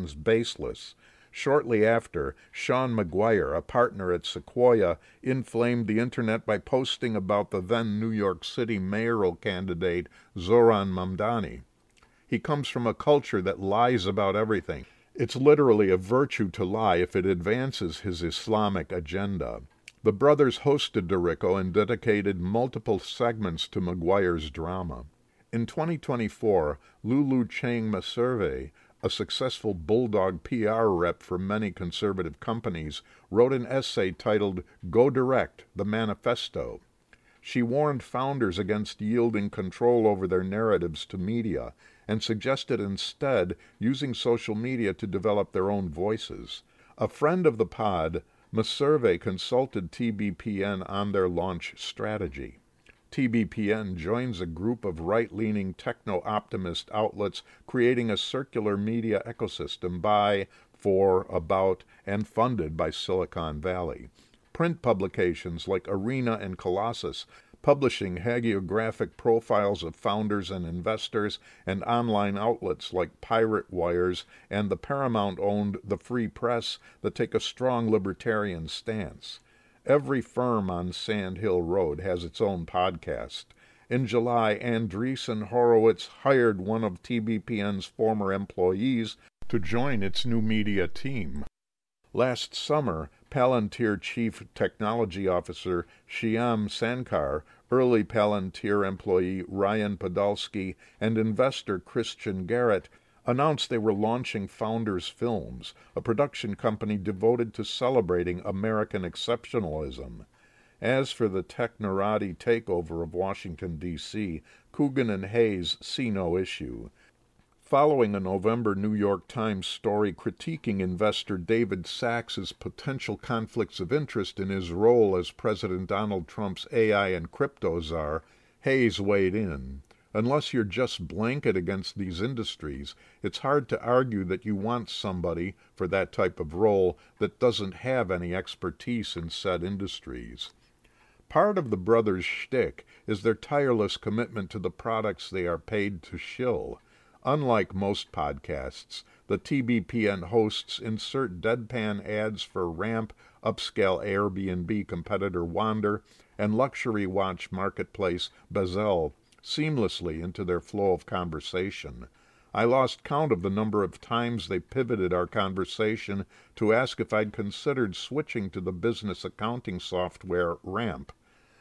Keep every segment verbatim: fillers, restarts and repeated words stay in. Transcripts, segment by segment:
claims baseless. Shortly after, Sean Maguire, a partner at Sequoia, inflamed the internet by posting about the then New York City mayoral candidate Zohran Mamdani. He comes from a culture that lies about everything. It's literally a virtue to lie if it advances his Islamic agenda. The brothers hosted Dorico and dedicated multiple segments to Maguire's drama. In twenty twenty-four, Lulu Chang Maserve, a successful Bulldog P R rep for many conservative companies, wrote an essay titled Go Direct, the Manifesto. She warned founders against yielding control over their narratives to media and suggested instead using social media to develop their own voices. A friend of the pod, Maserve consulted T B P N on their launch strategy. T B P N joins a group of right-leaning techno-optimist outlets creating a circular media ecosystem by, for, about, and funded by Silicon Valley. Print publications like Arena and Colossus, publishing hagiographic profiles of founders and investors, and online outlets like Pirate Wires and the Paramount-owned The Free Press that take a strong libertarian stance. Every firm on Sand Hill Road has its own podcast. In July, Andreessen Horowitz hired one of T B P N's former employees to join its new media team. Last summer, Palantir Chief Technology Officer Shyam Sankar, early Palantir employee Ryan Podolsky, and investor Christian Garrett announced they were launching Founders Films, a production company devoted to celebrating American exceptionalism. As for the technorati takeover of Washington, D C, Coogan and Hayes see no issue. Following a November New York Times story critiquing investor David Sachs's potential conflicts of interest in his role as President Donald Trump's A I and crypto czar, Hayes weighed in. Unless you're just blanket against these industries, it's hard to argue that you want somebody for that type of role that doesn't have any expertise in said industries. Part of the brothers' shtick is their tireless commitment to the products they are paid to shill. Unlike most podcasts, the T B P N hosts insert deadpan ads for Ramp, upscale Airbnb competitor Wander, and luxury watch marketplace Bezel seamlessly into their flow of conversation. I lost count of the number of times they pivoted our conversation to ask if I'd considered switching to the business accounting software Ramp.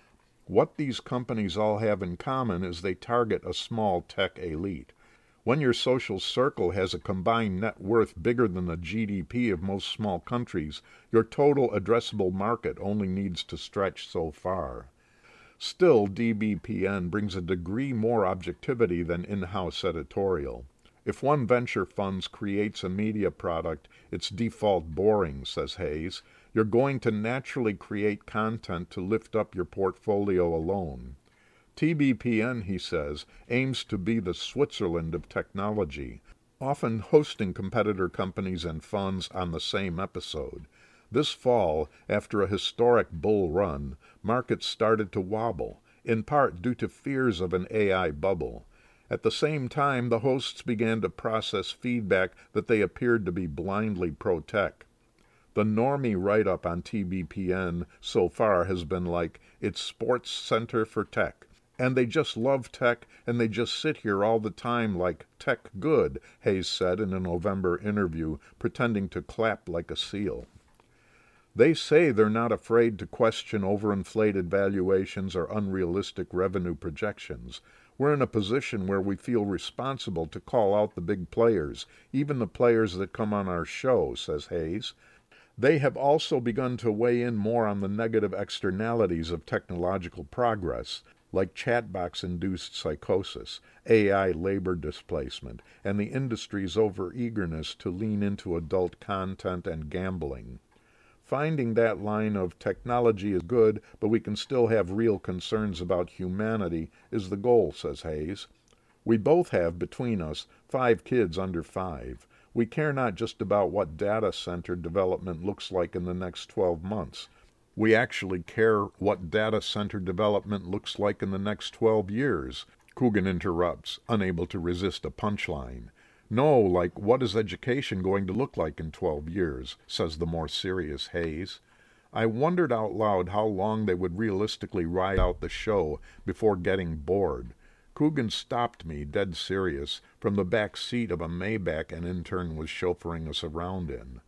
What these companies all have in common is they target a small tech elite. When your social circle has a combined net worth bigger than the G D P of most small countries, your total addressable market only needs to stretch so far. Still, D B P N brings a degree more objectivity than in-house editorial. If one venture funds creates a media product, it's default boring, says Hayes. You're going to naturally create content to lift up your portfolio alone. T B P N, he says, aims to be the Switzerland of technology, often hosting competitor companies and funds on the same episode. This fall, after a historic bull run, markets started to wobble, in part due to fears of an A I bubble. At the same time, the hosts began to process feedback that they appeared to be blindly pro-tech. The normie write-up on T B P N so far has been like, it's Sports Center for Tech. And they just love tech, and they just sit here all the time like tech good, Hayes said in a November interview, pretending to clap like a seal. They say they're not afraid to question overinflated valuations or unrealistic revenue projections. We're in a position where we feel responsible to call out the big players, even the players that come on our show, says Hayes. They have also begun to weigh in more on the negative externalities of technological progress, like chatbox-induced psychosis, A I labor displacement, and the industry's overeagerness to lean into adult content and gambling. Finding that line of technology is good, but we can still have real concerns about humanity is the goal, says Hayes. We both have, between us, five kids under five. We care not just about what data center development looks like in the next twelve months. We actually care what data center development looks like in the next twelve years, Coogan interrupts, unable to resist a punchline. No, like what is education going to look like in twelve years, says the more serious Hayes. I wondered out loud how long they would realistically ride out the show before getting bored. Coogan stopped me, dead serious, from the back seat of a Maybach an intern was chauffeuring us around in.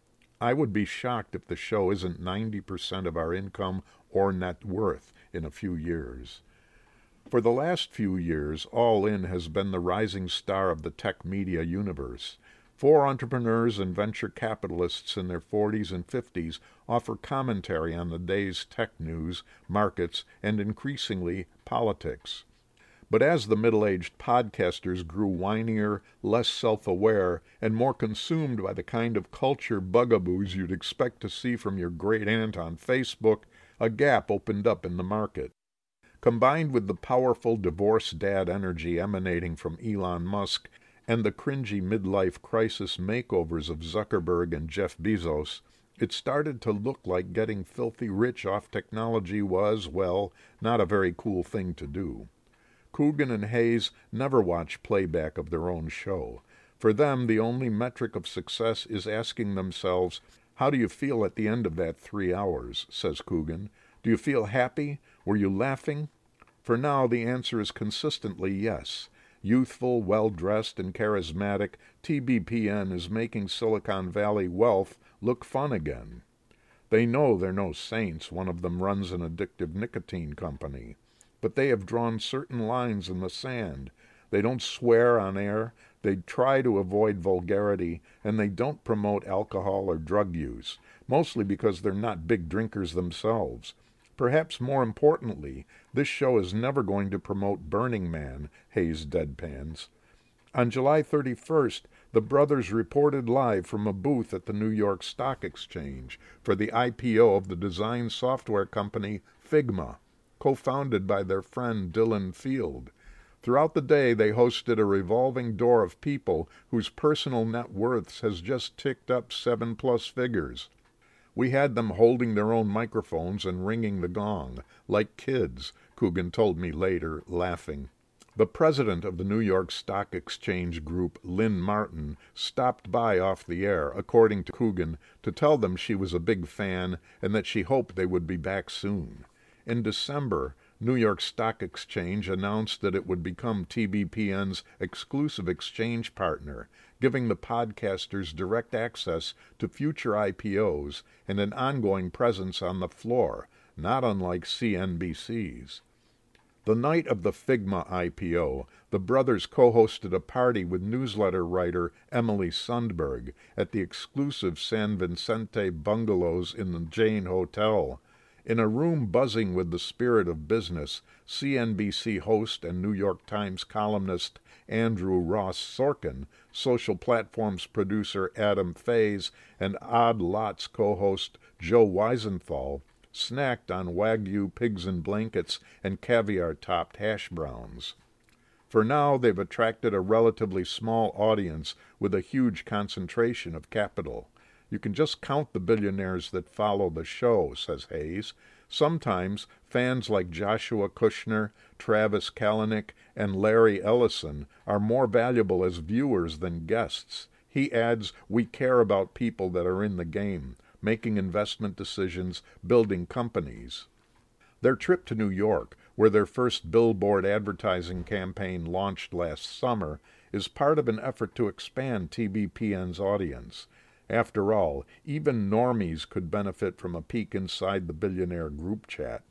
I would be shocked if the show isn't ninety percent of our income or net worth in a few years. For the last few years, All In has been the rising star of the tech media universe. Four entrepreneurs and venture capitalists in their forties and fifties offer commentary on the day's tech news, markets, and increasingly politics. But as the middle-aged podcasters grew whinier, less self-aware, and more consumed by the kind of culture bugaboos you'd expect to see from your great-aunt on Facebook, a gap opened up in the market. Combined with the powerful divorce dad energy emanating from Elon Musk and the cringy midlife crisis makeovers of Zuckerberg and Jeff Bezos, it started to look like getting filthy rich off technology was, well, not a very cool thing to do. Coogan and Hayes never watch playback of their own show. For them, the only metric of success is asking themselves, how do you feel at the end of that three hours, says Coogan. Do you feel happy? Were you laughing? For now, the answer is consistently yes. Youthful, well-dressed, and charismatic, T B P N is making Silicon Valley wealth look fun again. They know they're no saints. One of them runs an addictive nicotine company. But they have drawn certain lines in the sand. They don't swear on air, they try to avoid vulgarity, and they don't promote alcohol or drug use, mostly because they're not big drinkers themselves. Perhaps more importantly, this show is never going to promote Burning Man, Hayes deadpans. On July thirty-first, the brothers reported live from a booth at the New York Stock Exchange for the I P O of the design software company Figma, co-founded by their friend Dylan Field. Throughout the day, they hosted a revolving door of people whose personal net worths has just ticked up seven-plus figures. We had them holding their own microphones and ringing the gong, like kids, Coogan told me later, laughing. The president of the New York Stock Exchange Group, Lynn Martin, stopped by off the air, according to Coogan, to tell them she was a big fan and that she hoped they would be back soon. In December, New York Stock Exchange announced that it would become T B P N's exclusive exchange partner, giving the podcasters direct access to future I P Os and an ongoing presence on the floor, not unlike C N B C's. The night of the Figma I P O, the brothers co-hosted a party with newsletter writer Emily Sundberg at the exclusive San Vicente bungalows in the Jane Hotel. In a room buzzing with the spirit of business, C N B C host and New York Times columnist Andrew Ross Sorkin, Social Platform's producer Adam Faze, and Odd Lots co-host Joe Weisenthal snacked on Wagyu pigs in blankets and caviar-topped hash browns. For now, they've attracted a relatively small audience with a huge concentration of capital. You can just count the billionaires that follow the show, says Hayes. Sometimes fans like Joshua Kushner, Travis Kalanick, and Larry Ellison are more valuable as viewers than guests. He adds, we care about people that are in the game, making investment decisions, building companies. Their trip to New York, where their first billboard advertising campaign launched last summer, is part of an effort to expand T B P N's audience. After all, even normies could benefit from a peek inside the billionaire group chat.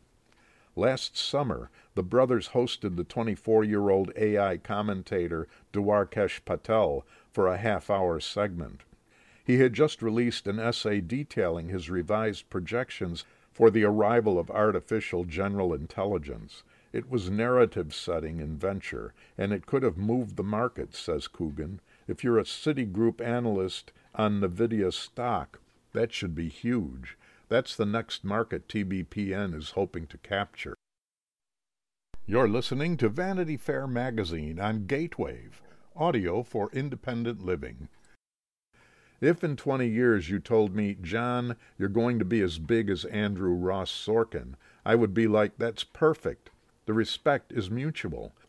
Last summer, the brothers hosted the twenty-four-year-old A I commentator Dwarkesh Patel for a half-hour segment. He had just released an essay detailing his revised projections for the arrival of artificial general intelligence. It was narrative-setting in venture, and it could have moved the market, says Coogan. If you're a Citigroup analyst on NVIDIA stock, that should be huge. That's the next market T B P N is hoping to capture. You're listening to Vanity Fair magazine on Gatewave, audio for independent living. If in twenty years you told me, John, you're going to be as big as Andrew Ross Sorkin, I would be like, that's perfect. The respect is mutual.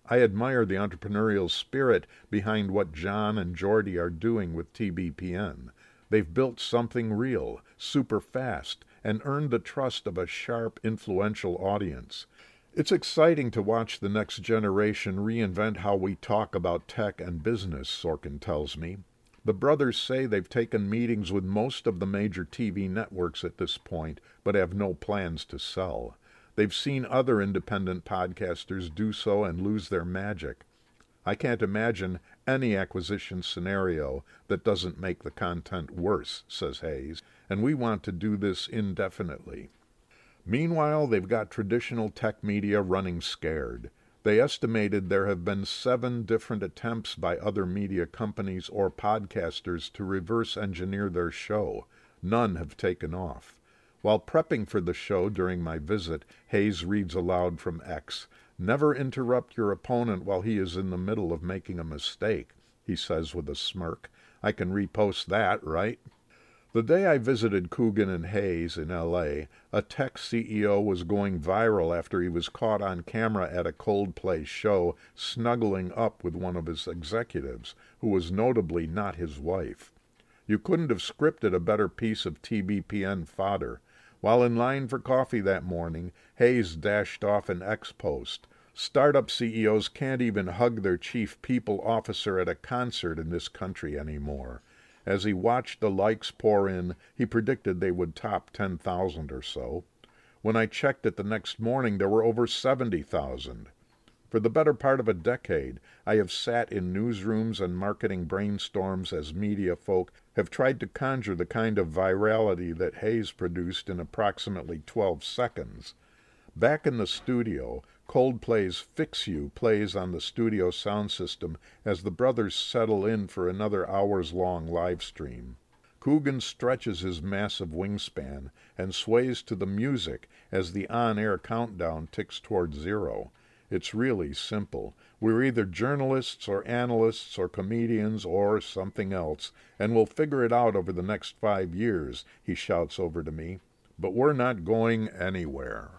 I admire the entrepreneurial spirit behind what John and Jordy are doing with T B P N. They've built something real, super fast, and earned the trust of a sharp, influential audience. It's exciting to watch the next generation reinvent how we talk about tech and business, Sorkin tells me. The brothers say they've taken meetings with most of the major T V networks at this point, but have no plans to sell. They've seen other independent podcasters do so and lose their magic. I can't imagine any acquisition scenario that doesn't make the content worse, says Hayes, and we want to do this indefinitely. Meanwhile, they've got traditional tech media running scared. They estimated there have been seven different attempts by other media companies or podcasters to reverse engineer their show. None have taken off. While prepping for the show during my visit, Hayes reads aloud from X. "Never interrupt your opponent while he is in the middle of making a mistake," he says with a smirk. I can repost that, right? The day I visited Coogan and Hayes in L A, a tech C E O was going viral after he was caught on camera at a Coldplay show snuggling up with one of his executives, who was notably not his wife. You couldn't have scripted a better piece of T B P N fodder. While in line for coffee that morning, Hayes dashed off an X post. Startup C E Os can't even hug their chief people officer at a concert in this country anymore. As he watched the likes pour in, he predicted they would top ten thousand or so. When I checked it the next morning, there were over seventy thousand. For the better part of a decade, I have sat in newsrooms and marketing brainstorms as media folk have tried to conjure the kind of virality that Hayes produced in approximately twelve seconds. Back in the studio, Coldplay's Fix You plays on the studio sound system as the brothers settle in for another hours-long live stream. Coogan stretches his massive wingspan and sways to the music as the on-air countdown ticks toward zero. It's really simple. We're either journalists or analysts or comedians or something else, and we'll figure it out over the next five years, he shouts over to me. But we're not going anywhere.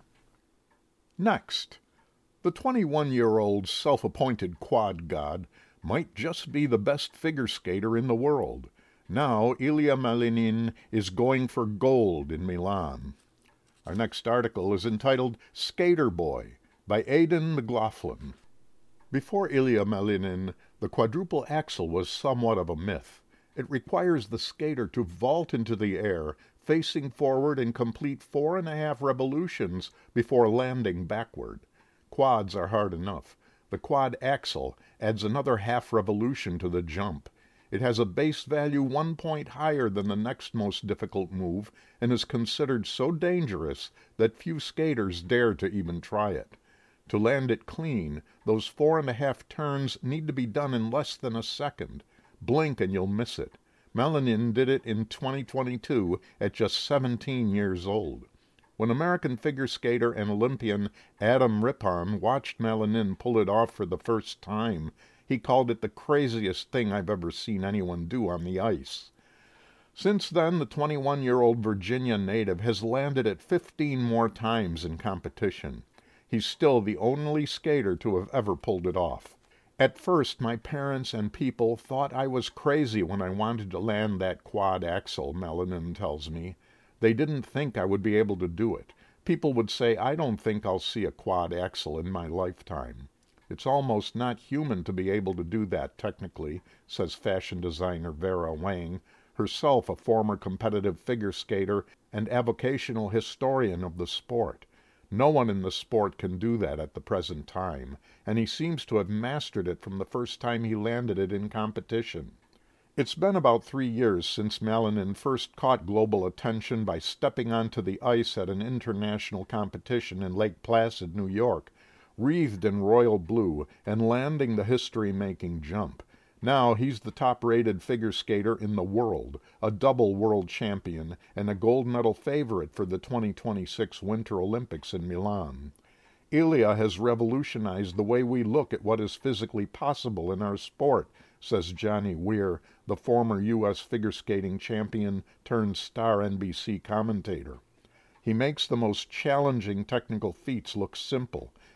Next, the twenty-one-year-old self-appointed quad god might just be the best figure skater in the world. Now Ilya Malinin is going for gold in Milan. Our next article is entitled Skater Boy by Aidan McLaughlin. Before Ilya Malinin, the quadruple axel was somewhat of a myth. It requires the skater to vault into the air, facing forward and complete four and a half revolutions before landing backward. Quads are hard enough. The quad axel adds another half revolution to the jump. It has a base value one point higher than the next most difficult move and is considered so dangerous that few skaters dare to even try it. To land it clean, those four and a half turns need to be done in less than a second. Blink and you'll miss it. Malinin did it in twenty twenty-two at just seventeen years old. When American figure skater and Olympian Adam Rippon watched Malinin pull it off for the first time, he called it the craziest thing I've ever seen anyone do on the ice. Since then, the twenty-one-year-old Virginia native has landed it fifteen more times in competition. He's still the only skater to have ever pulled it off. At first, my parents and people thought I was crazy when I wanted to land that quad axel, Malinin tells me. They didn't think I would be able to do it. People would say, I don't think I'll see a quad axel in my lifetime. It's almost not human to be able to do that technically, says fashion designer Vera Wang, herself a former competitive figure skater and avocational historian of the sport. No one in the sport can do that at the present time, and he seems to have mastered it from the first time he landed it in competition. It's been about three years since Malinin first caught global attention by stepping onto the ice at an international competition in Lake Placid, New York, wreathed in royal blue and landing the history-making jump. Now he's the top-rated figure skater in the world, a double world champion, and a gold medal favorite for the twenty twenty-six Winter Olympics in Milan. Ilya has revolutionized the way we look at what is physically possible in our sport, says Johnny Weir, the former U S figure skating champion turned star N B C commentator. He makes the most challenging technical feats look simple.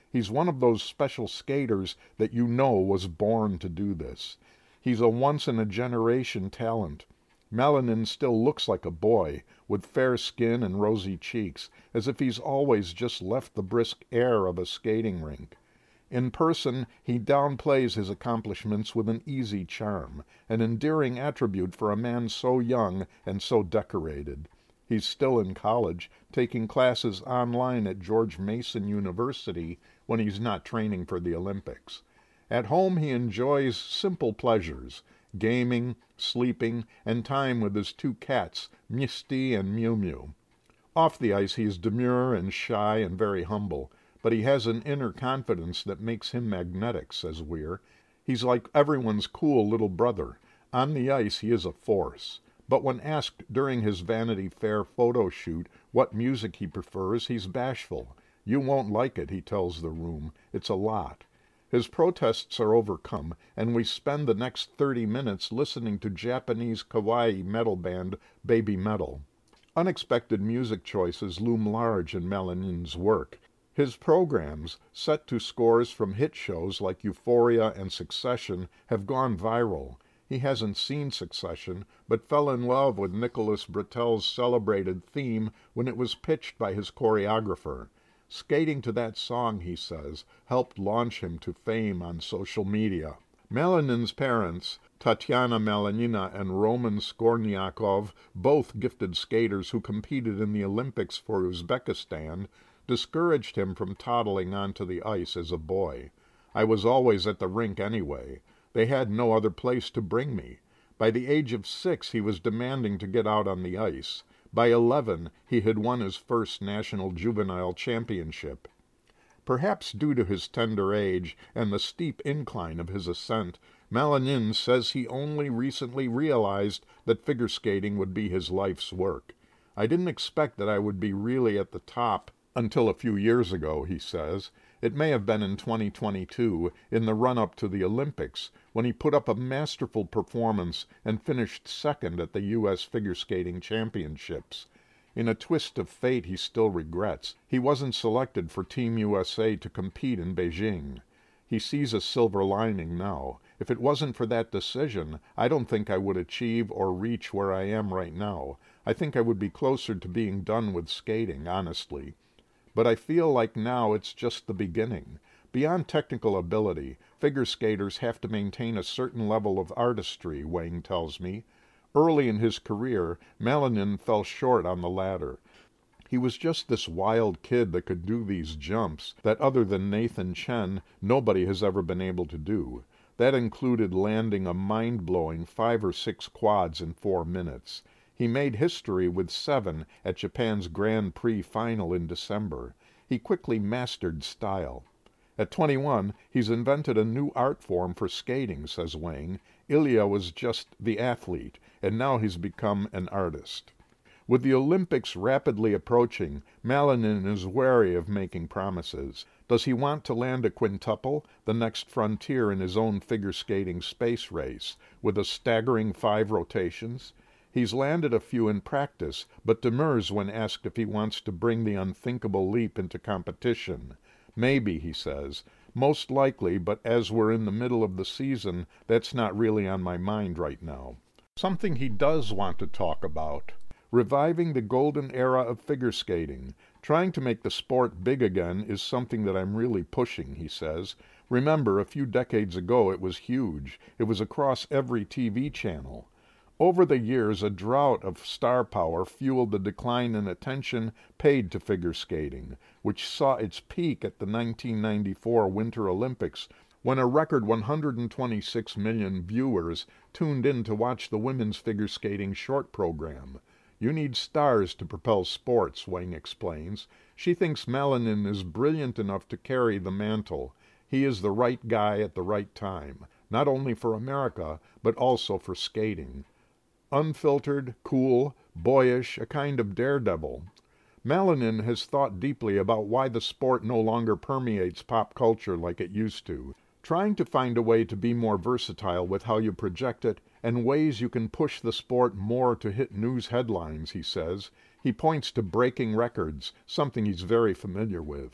He's one of those special skaters that you know was born to do this. He's a once-in-a-generation talent. Malinin still looks like a boy, with fair skin and rosy cheeks, as if he's always just left the brisk air of a skating rink. In person, he downplays his accomplishments with an easy charm, an endearing attribute for a man so young and so decorated. He's still in college, taking classes online at George Mason University when he's not training for the Olympics. At home, he enjoys simple pleasures, gaming, sleeping, and time with his two cats, Misty and Miu Miu. Off the ice, he is demure and shy and very humble, but he has an inner confidence that makes him magnetic, says Weir. He's like everyone's cool little brother. On the ice, he is a force. But when asked during his Vanity Fair photo shoot what music he prefers, he's bashful. You won't like it, he tells the room. It's a lot. His protests are overcome, and we spend the next thirty minutes listening to Japanese kawaii metal band Baby Metal. Unexpected music choices loom large in Malinin's work. His programs, set to scores from hit shows like Euphoria and Succession, have gone viral. He hasn't seen Succession, but fell in love with Nicholas Britell's celebrated theme when it was pitched by his choreographer. Skating to that song, he says, helped launch him to fame on social media. Malinin's parents, Tatiana Malinina and Roman Skorniakov, both gifted skaters who competed in the Olympics for Uzbekistan, discouraged him from toddling onto the ice as a boy. I was always at the rink anyway. They had no other place to bring me. By the age of six, he was demanding to get out on the ice. By eleven, he had won his first national juvenile championship. Perhaps due to his tender age and the steep incline of his ascent, Malinin says he only recently realized that figure skating would be his life's work. I didn't expect that I would be really at the top until a few years ago, he says. It may have been in twenty twenty-two, in the run-up to the Olympics, when he put up a masterful performance and finished second at the U S Figure Skating Championships. In a twist of fate he still regrets, he wasn't selected for Team U S A to compete in Beijing. He sees a silver lining now. If it wasn't for that decision, I don't think I would achieve or reach where I am right now. I think I would be closer to being done with skating, honestly. But I feel like now it's just the beginning. Beyond technical ability, figure skaters have to maintain a certain level of artistry, Wang tells me. Early in his career, Malinin fell short on the ladder. He was just this wild kid that could do these jumps that, other than Nathan Chen, nobody has ever been able to do. That included landing a mind-blowing five or six quads in four minutes. He made history with seven at Japan's Grand Prix final in December. He quickly mastered style. At twenty-one, he's invented a new art form for skating, says Wang. Ilya was just the athlete, and now he's become an artist. With the Olympics rapidly approaching, Malinin is wary of making promises. Does he want to land a quintuple, the next frontier in his own figure skating space race, with a staggering five rotations? He's landed a few in practice, but demurs when asked if he wants to bring the unthinkable leap into competition. Maybe, he says. Most likely, but as we're in the middle of the season, that's not really on my mind right now. Something he does want to talk about. Reviving the golden era of figure skating. Trying to make the sport big again is something that I'm really pushing, he says. Remember, a few decades ago it was huge. It was across every T V channel. Over the years, a drought of star power fueled the decline in attention paid to figure skating, which saw its peak at the nineteen ninety-four Winter Olympics, when a record one hundred twenty-six million viewers tuned in to watch the women's figure skating short program. You need stars to propel sports, Wang explains. She thinks Malinin is brilliant enough to carry the mantle. He is the right guy at the right time, not only for America, but also for skating. Unfiltered, cool, boyish, a kind of daredevil. Malinin has thought deeply about why the sport no longer permeates pop culture like it used to, trying to find a way to be more versatile with how you project it and ways you can push the sport more to hit news headlines, he says. He points to breaking records, something he's very familiar with.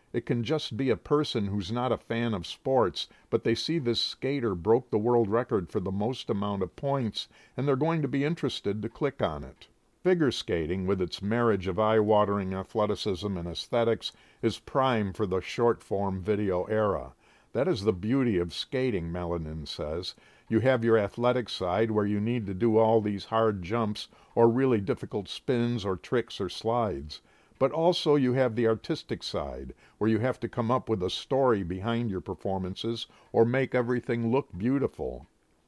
It can just be a person who's not a fan of sports, but they see this skater broke the world record for the most amount of points, and they're going to be interested to click on it. Figure skating, with its marriage of eye-watering athleticism and aesthetics, is prime for the short-form video era. That is the beauty of skating, Melanin says. You have your athletic side where you need to do all these hard jumps or really difficult spins or tricks or slides. But also you have the artistic side, where you have to come up with a story behind your performances or make everything look beautiful.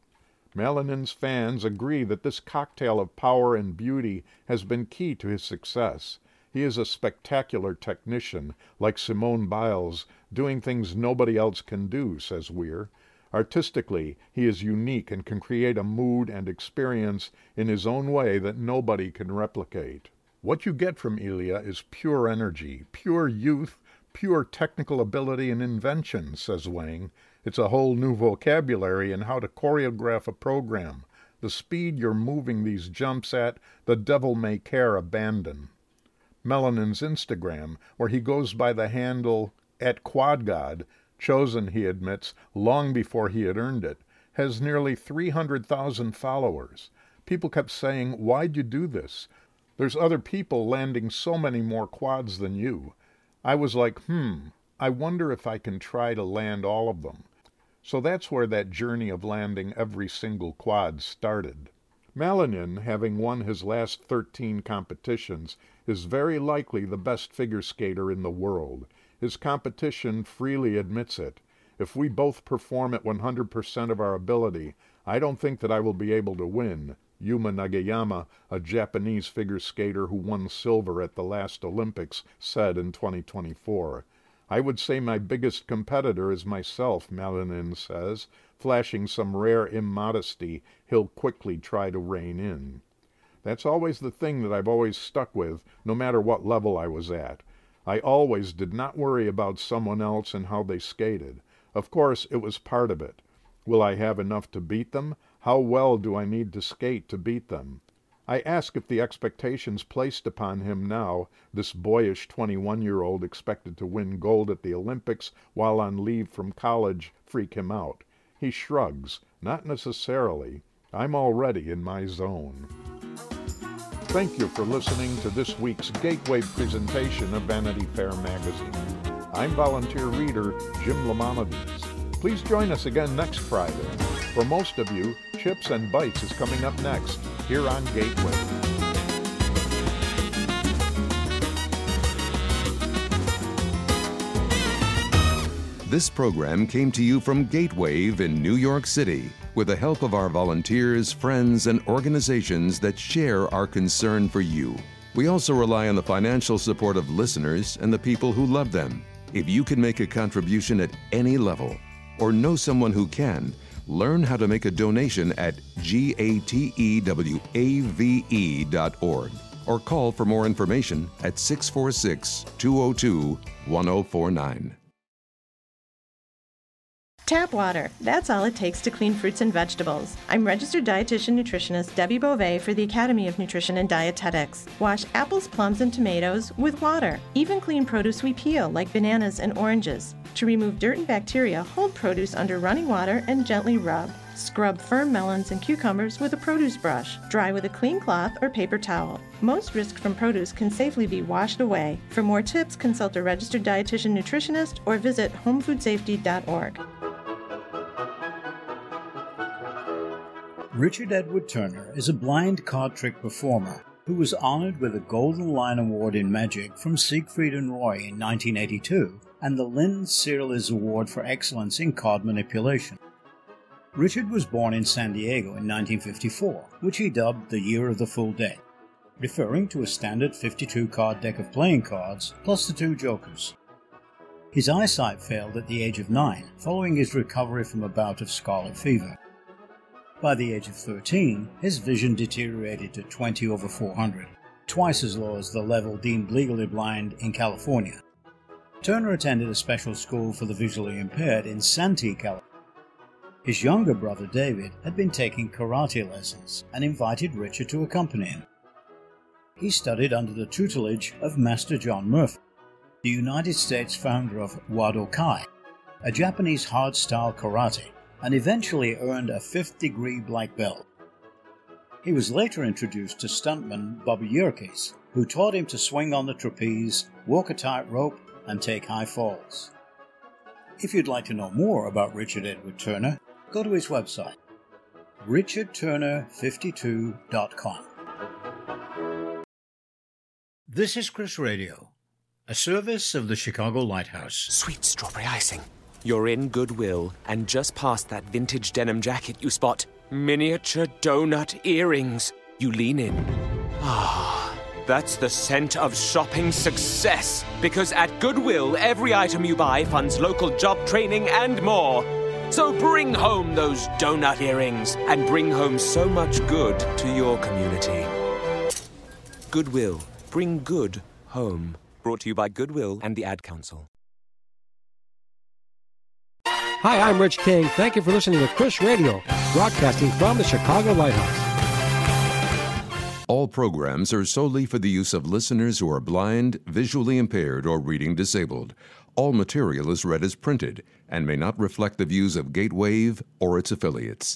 Melanin's fans agree that this cocktail of power and beauty has been key to his success. He is a spectacular technician, like Simone Biles, doing things nobody else can do, says Weir. Artistically, he is unique and can create a mood and experience in his own way that nobody can replicate. What you get from Ilya is pure energy, pure youth, pure technical ability and invention, says Wang. It's a whole new vocabulary in how to choreograph a program. The speed you're moving these jumps at, the devil may care abandon. Melanin's Instagram, where he goes by the handle at QuadGod, chosen, he admits, long before he had earned it, has nearly three hundred thousand followers. People kept saying, "Why'd you do this? There's other people landing so many more quads than you." I was like, hmm, I wonder if I can try to land all of them. So that's where that journey of landing every single quad started. Melanin, having won his last thirteen competitions, is very likely the best figure skater in the world. His competition freely admits it. If we both perform at one hundred percent of our ability, I don't think that I will be able to win. Yuma Nagayama, a Japanese figure skater who won silver at the last Olympics, said in twenty twenty-four. I would say my biggest competitor is myself, Melanin says, flashing some rare immodesty he'll quickly try to rein in. That's always the thing that I've always stuck with, no matter what level I was at. I always did not worry about someone else and how they skated. Of course, it was part of it. Will I have enough to beat them? How well do I need to skate to beat them? I ask if the expectations placed upon him now, this boyish twenty-one-year-old expected to win gold at the Olympics while on leave from college, freak him out. He shrugs. Not necessarily. I'm already in my zone. Thank you for listening to this week's Gateway presentation of Vanity Fair magazine. I'm volunteer reader Jim Lamamades. Please join us again next Friday. For most of you, Chips and Bites is coming up next, here on Gateway. This program came to you from Gatewave in New York City with the help of our volunteers, friends, and organizations that share our concern for you. We also rely on the financial support of listeners and the people who love them. If you can make a contribution at any level or know someone who can, learn how to make a donation at gatewave dot org or call for more information at six four six, two oh two, one oh four nine. Tap water. That's all it takes to clean fruits and vegetables. I'm registered dietitian nutritionist Debbie Beauvais for the Academy of Nutrition and Dietetics. Wash apples, plums, and tomatoes with water. Even clean produce we peel, like bananas and oranges. To remove dirt and bacteria, hold produce under running water and gently rub. Scrub firm melons and cucumbers with a produce brush. Dry with a clean cloth or paper towel. Most risk from produce can safely be washed away. For more tips, consult a registered dietitian nutritionist or visit home food safety dot org. Richard Edward Turner is a blind card trick performer who was honored with a Golden Lion Award in Magic from Siegfried and Roy in nineteen eighty-two and the Lynn Searles Award for Excellence in Card Manipulation. Richard was born in San Diego in nineteen fifty-four, which he dubbed the Year of the Full Deck, referring to a standard fifty-two card deck of playing cards plus the two jokers. His eyesight failed at the age of nine following his recovery from a bout of scarlet fever. By the age of thirteen, his vision deteriorated to twenty over four hundred, twice as low as the level deemed legally blind in California. Turner attended a special school for the visually impaired in Santee, California. His younger brother David had been taking karate lessons and invited Richard to accompany him. He studied under the tutelage of Master John Murphy. the United States founder of Wado Kai, a Japanese hard-style karate, and eventually earned a fifth degree black belt. He was later introduced to stuntman Bobby Yerkes, who taught him to swing on the trapeze, walk a tightrope, and take high falls. If you'd like to know more about Richard Edward Turner, go to his website, richard turner fifty-two dot com. This is Chris Radio, a service of the Chicago Lighthouse. Sweet strawberry icing. You're in Goodwill, and just past that vintage denim jacket you spot miniature donut earrings. You lean in. Ah, that's the scent of shopping success. Because at Goodwill, every item you buy funds local job training and more. So bring home those donut earrings and bring home so much good to your community. Goodwill. Bring good home. Brought to you by Goodwill and the Ad Council. Hi, I'm Rich King. Thank you for listening to Chris Radio, broadcasting from the Chicago Lighthouse. All programs are solely for the use of listeners who are blind, visually impaired, or reading disabled. All material is read as printed and may not reflect the views of Gatewave or its affiliates.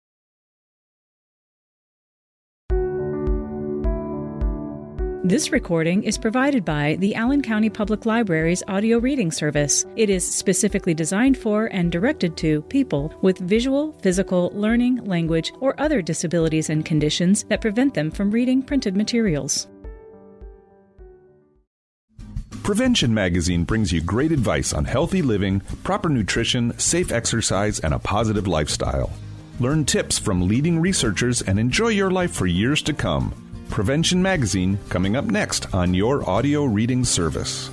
This recording is provided by the Allen County Public Library's audio reading service. It is specifically designed for and directed to people with visual, physical, learning, language, or other disabilities and conditions that prevent them from reading printed materials. Prevention Magazine brings you great advice on healthy living, proper nutrition, safe exercise, and a positive lifestyle. Learn tips from leading researchers and enjoy your life for years to come. Prevention Magazine, coming up next on your audio reading service.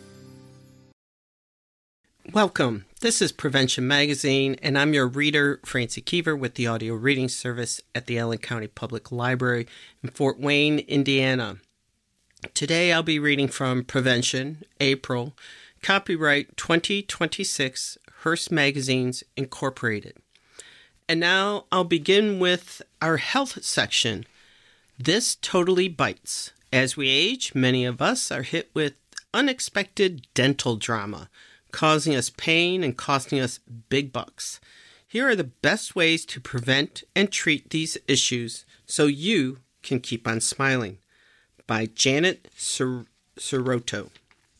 Welcome. This is Prevention Magazine, and I'm your reader, Francie Keever, with the audio reading service at the Allen County Public Library in Fort Wayne, Indiana. Today I'll be reading from Prevention, April, copyright twenty twenty-six, Hearst Magazines, Incorporated. And now I'll begin with our health section. This totally bites. As we age, many of us are hit with unexpected dental drama, causing us pain and costing us big bucks. Here are the best ways to prevent and treat these issues so you can keep on smiling. By Janet Sir- Siroto.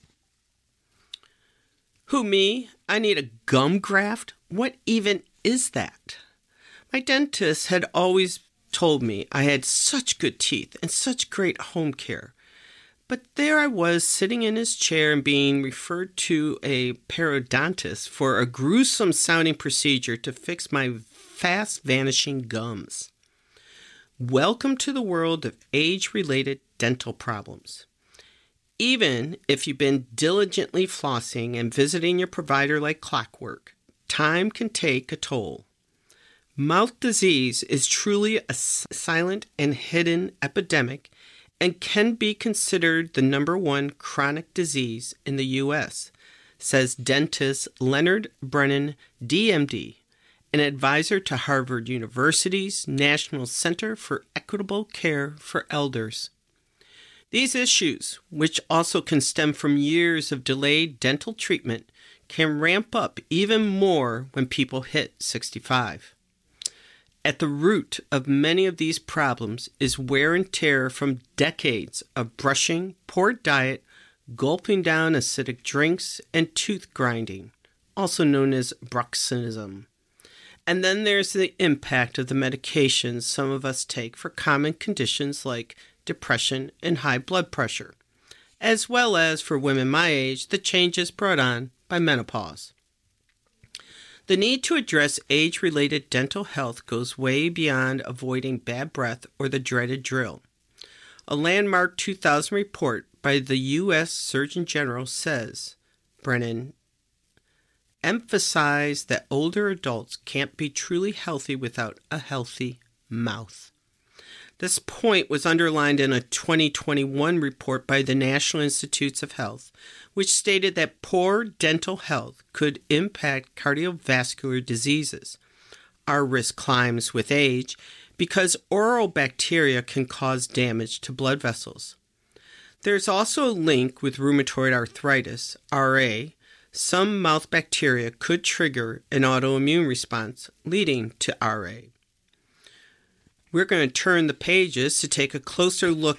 Who, me? I need a gum graft? What even is that? My dentist had always told me I had such good teeth and such great home care. But there I was sitting in his chair and being referred to a periodontist for a gruesome sounding procedure to fix my fast vanishing gums. Welcome to the world of age-related dental problems. Even if you've been diligently flossing and visiting your provider like clockwork, time can take a toll. Mouth disease is truly a silent and hidden epidemic and can be considered the number one chronic disease in the U S, says dentist Leonard Brennan, D M D, an advisor to Harvard University's National Center for Equitable Care for Elders. These issues, which also can stem from years of delayed dental treatment, can ramp up even more when people hit sixty-five. At the root of many of these problems is wear and tear from decades of brushing, poor diet, gulping down acidic drinks, and tooth grinding, also known as bruxism. And then there's the impact of the medications some of us take for common conditions like depression and high blood pressure, as well as for women my age, the changes brought on by menopause. The need to address age-related dental health goes way beyond avoiding bad breath or the dreaded drill. A landmark two thousand report by the U S Surgeon General says, Brennan emphasized that older adults can't be truly healthy without a healthy mouth. This point was underlined in a twenty twenty-one report by the National Institutes of Health, which stated that poor dental health could impact cardiovascular diseases. Our risk climbs with age because oral bacteria can cause damage to blood vessels. There's also a link with rheumatoid arthritis, R A. Some mouth bacteria could trigger an autoimmune response, leading to R A. We're going to turn the pages to take a closer look